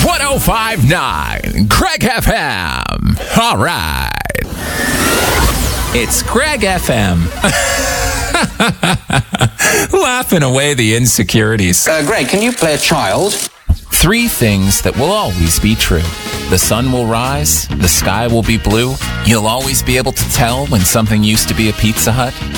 105.9 Craig FM. All right. It's Craig FM. Laughing away the insecurities. Greg, can you play a child? 3 things that will always be true. The sun will rise, the sky will be blue, you'll always be able to tell when something used to be a Pizza Hut,